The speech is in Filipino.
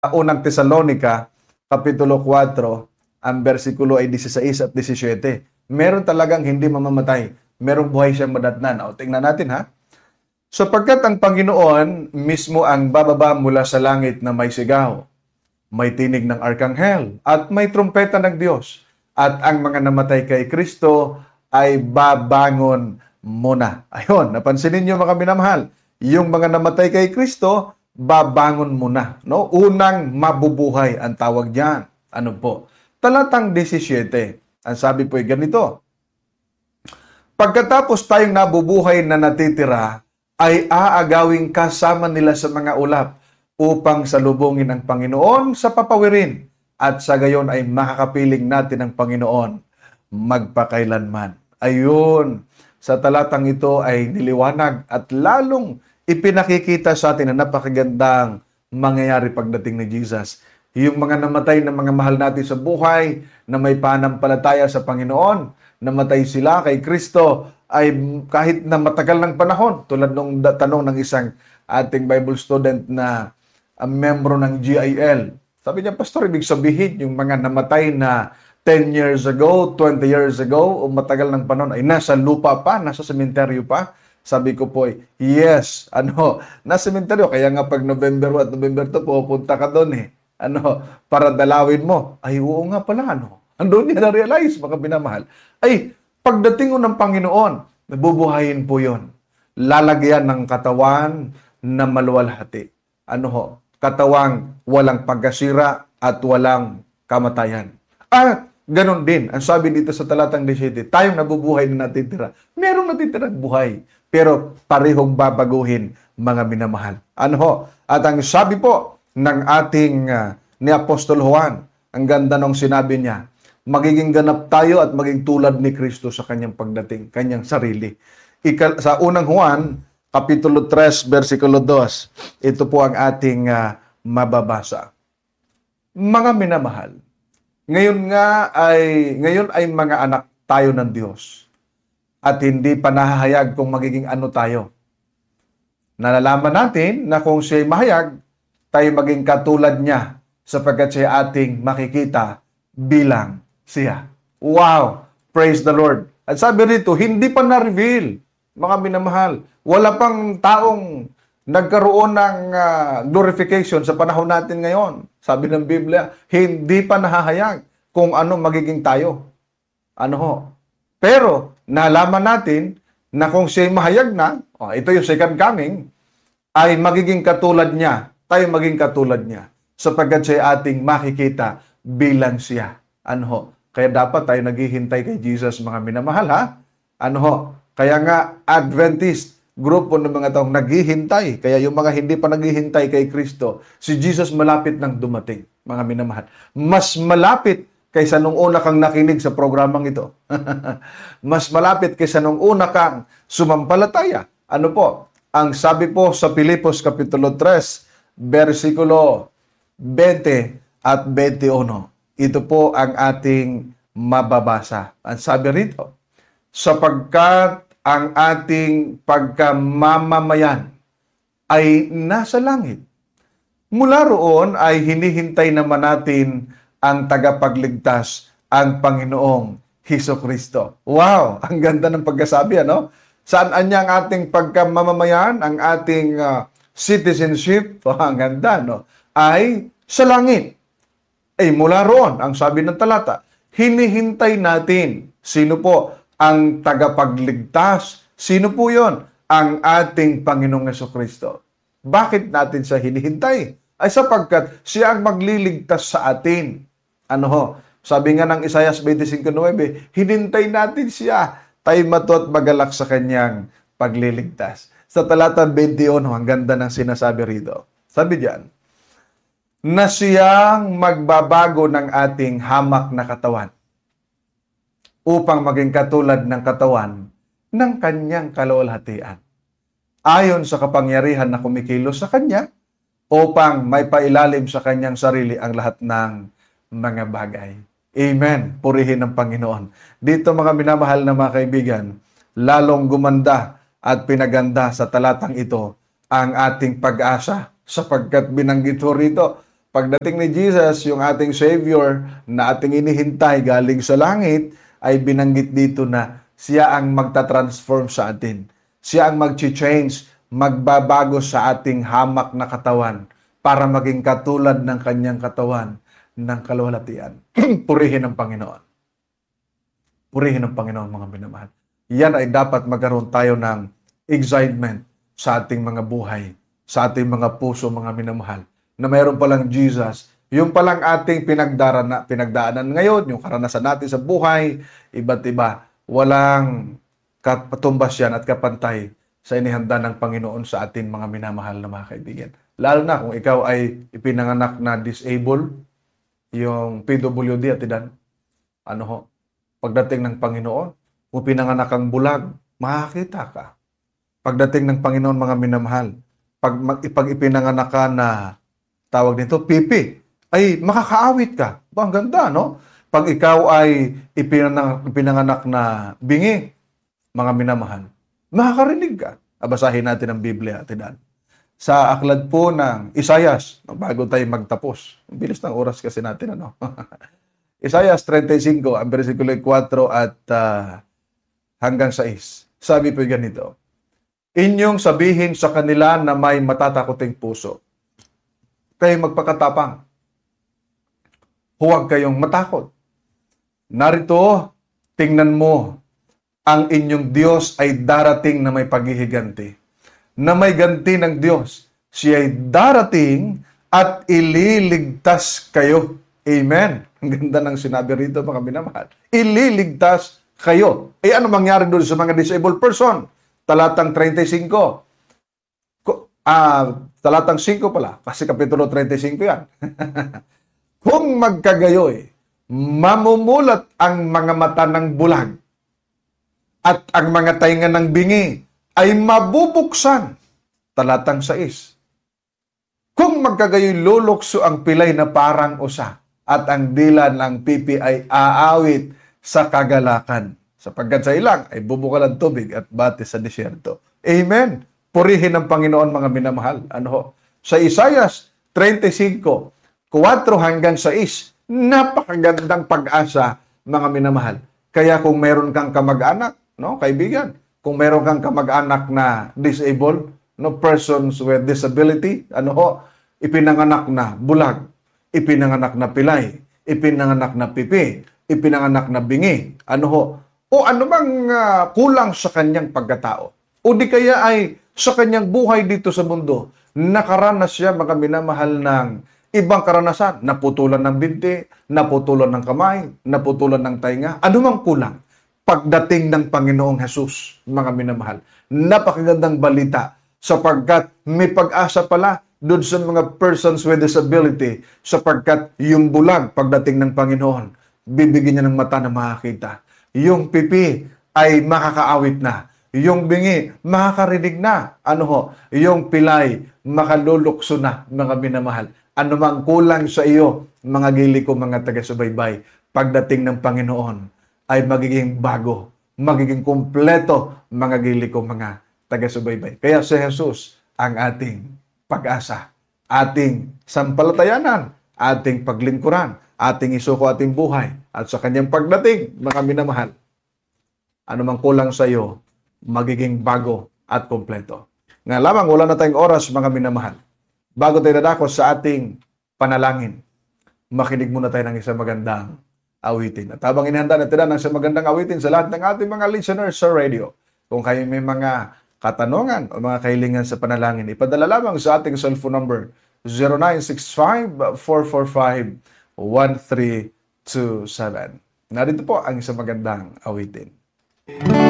Unang Tesalonica, Kapitulo 4, ang versikulo ay 16 at 17. Meron talagang hindi mamamatay. Merong buhay siyang madatnan. O, tingnan natin ha. Sapagkat ang Panginoon mismo ang bababa mula sa langit na may sigaw, may tinig ng arkanghel, at may trumpeta ng Diyos. At ang mga namatay kay Kristo ay babangon muna. Ayun, napansinin niyo mga minamahal, yung mga namatay kay Kristo, babangon muna. No? Unang mabubuhay ang tawag diyan. Ano po? Talatang 17. Ang sabi po ay ganito. Pagkatapos tayong nabubuhay na natitira, ay aagawing kasama nila sa mga ulap upang salubungin ang Panginoon sa papawirin at sa gayon ay makakapiling natin ang Panginoon magpakailanman. Ayun, sa talatang ito ay niliwanag at lalong ipinakikita sa atin na napakagandang mangyayari pagdating ni Jesus. Yung mga namatay na mga mahal natin sa buhay, na may pananampalataya sa Panginoon, namatay sila kay Kristo, ay kahit na matagal ng panahon, tulad nung tanong ng isang ating Bible student na membro ng GIL. Sabi niya, Pastor, ibig sabihin, yung mga namatay na 10 years ago, 20 years ago, o matagal ng panahon, ay nasa lupa pa, nasa sementeryo pa? Sabi ko po, yes, nasa sementeryo. Kaya nga pag November 1 at November 2, pupunta ka doon para dalawin mo. Ay, oo nga pala, Andun niya na-realize, mga binamahal. Ay, pagdating ng Panginoon, nabubuhayin po yon. Lalagyan ng katawan na maluwalhati. Katawang walang pagkasira at walang kamatayan. At ganon din, ang sabi dito sa talatang 17, tayong nabubuhay na natitira. Merong natitirang buhay, pero parehong babaguhin, mga minamahal. At ang sabi po ng ating ni Apostol Juan, ang ganda nung sinabi niya, magiging ganap tayo at maging tulad ni Kristo sa kanyang pagdating, kanyang sarili. Sa unang Juan, Kapitulo 3, versikulo 2, ito po ang ating mababasa. Mga minamahal, ngayon ay mga anak tayo ng Diyos at hindi pa nahahayag kung magiging ano tayo. Nalalaman natin na kung siya'y mahayag, tayo maging katulad niya sapagkat siya ating makikita bilang siya. Wow! Praise the Lord! At sabi rito, hindi pa na-reveal, mga minamahal. Wala pang taong nagkaroon ng glorification sa panahon natin ngayon. Sabi ng Biblia, hindi pa nahahayag kung ano magiging tayo. Pero, nalaman natin na kung siya'y mahayag na, ito yung second coming, ay magiging katulad niya, tayo maging katulad niya, sapagkat siya ating makikita bilang siya. Kaya dapat tayo naghihintay kay Jesus, mga minamahal, ha? Kaya nga, Adventist, grupo ng mga taong naghihintay. Kaya yung mga hindi pa naghihintay kay Kristo, si Jesus malapit nang dumating, mga minamahal. Mas malapit kaysa nung una kang nakinig sa programang ito. Mas malapit kaysa nung una kang sumampalataya. Ang sabi po sa Filipos Kapitulo 3, versikulo 20 at 21. Ito po ang ating mababasa. Ang sabi rito, sapagkat ang ating pagkamamamayan ay nasa langit. Mula roon ay hinihintay naman natin ang tagapagligtas, ang Panginoong Hesukristo. Wow! Ang ganda ng pagkasabi, Saan niya ang ating pagkamamamayan, ang ating citizenship? Ang ganda, Ay sa langit. Mula roon, ang sabi ng talata, hinihintay natin. Sino po ang tagapagligtas? Sino po yon? Ang ating Panginoong Hesukristo. Bakit natin siya hinihintay? Ay sapagkat siya ang magliligtas sa atin. Sabi nga ng Isaiah 25:9, hinintay natin siya. Tayo matu't magalak sa kanyang pagliligtas. Sa talata 21, ang ganda ng sinasabi rito. Sabi diyan, na siyang magbabago ng ating hamak na katawan upang maging katulad ng katawan ng kanyang kaluwalhatian. Ayon sa kapangyarihan na kumikilos sa kanya upang may pailalim sa kanyang sarili ang lahat ng mga bagay. Amen. Purihin ng Panginoon. Dito mga minamahal na mga kaibigan, lalong gumanda at pinaganda sa talatang ito ang ating pag-asa sapagkat binanggit ho rito, Pagdating ni Jesus, yung ating Savior na ating inihintay galing sa langit, ay binanggit dito na siya ang magta-transform sa atin. Siya ang mag-change, magbabago sa ating hamak na katawan para maging katulad ng kanyang katawan ng kaluwalhatian. Purihin ang Panginoon. Purihin ang Panginoon, mga minamahal. Yan ay dapat magkaroon tayo ng excitement sa ating mga buhay, sa ating mga puso, mga minamahal, na mayroon palang Jesus. Yung palang ating pinagdaanan ngayon, yung karanasan natin sa buhay, iba't iba, walang katumbas yan at kapantay sa inihanda ng Panginoon sa ating mga minamahal na mga kaibigan. Lalo na kung ikaw ay ipinanganak na disabled, yung PWD at idan, pagdating ng Panginoon, kung pinanganak kang bulag, makakita ka. Pagdating ng Panginoon, mga minamahal, pag ipinanganak ka na, tawag nito, pipi, ay makakaawit ka. Ang ganda, no? Pag ikaw ay ipinanganak na bingi, mga minamahal, makakarinig ka. Basahin natin ang Biblia, atidan. Sa aklat po ng Isaias, bago tayo magtapos. Ang bilis ng oras kasi natin, Isaias 35, ang versikulo 4 at hanggang 6. Sabi po ganito, inyong sabihin sa kanila na may matatakoting puso. Kayo magpakatapang. Huwag kayong matakot. Narito, tingnan mo, ang inyong Diyos ay darating na may paghihiganti. Na may ganti ng Diyos. Siya ay darating at ililigtas kayo. Amen. Ang ganda ng sinabi rito, mga minamahal. Ililigtas kayo. Ano mangyari doon sa mga disabled person? Talatang 35. Talatang 5 pala. Kasi kapitulo 35 yan. Kung magkagayoy, mamumulat ang mga mata ng bulag at ang mga tainga ng bingi ay mabubuksan. Talatang 6. Kung magkagayoy, lulukso ang pilay na parang usa at ang dila ng pipi ay aawit sa kagalakan. Sapagkat sa ilang ay bubukal ang tubig at bate sa disyerto. Amen. Purihin ang Panginoon, mga minamahal. Sa Isaias 35, 4 hanggang 6, napakagandang pag-asa, mga minamahal. Kaya kung meron kang kamag-anak, kaibigan, kung meron kang kamag-anak na disabled, persons with disability, ipinanganak na bulag, ipinanganak na pilay, ipinanganak na pipi, ipinanganak na bingi, o anumang kulang sa kanyang pagkatao. O di kaya ay sa kanyang buhay dito sa mundo, nakaranas siya, mga minamahal, ng ibang karanasan, naputulan ng binti, naputulan ng kamay, naputulan ng tainga, anumang kulang. Pagdating ng Panginoong Hesus, mga minamahal, napakagandang balita sapagkat may pag-asa pala doon sa mga persons with disability sapagkat yung bulag pagdating ng Panginoon, bibigyan niya ng mata na makakita. Yung pipi ay makakaawit na. Yung bingi, makakarinig na. Yung pilay, makalulukso na, mga minamahal. Ano mang kulang sa iyo, mga gili ko, mga taga-subaybay, pagdating ng Panginoon, ay magiging bago, magiging kumpleto, mga gili ko, mga taga-subaybay. Kaya si Jesus ang ating pag-asa, ating sampalatayanan, ating paglingkuran, ating isuko, ating buhay, at sa kanyang pagdating, mga minamahal, ano mang kulang sa iyo, magiging bago at kumpleto. Nga lamang, wala na tayong oras, mga minamahal. Bago tayo dadako sa ating panalangin, makinig muna tayo ng isang magandang awitin. At habang inihanda natin ng isang magandang awitin sa lahat ng ating mga listeners sa radio, kung kayo may mga katanungan o mga kahilingan sa panalangin, ipadala lamang sa ating cellphone number 0965-445-1327. Narito po ang isang magandang awitin.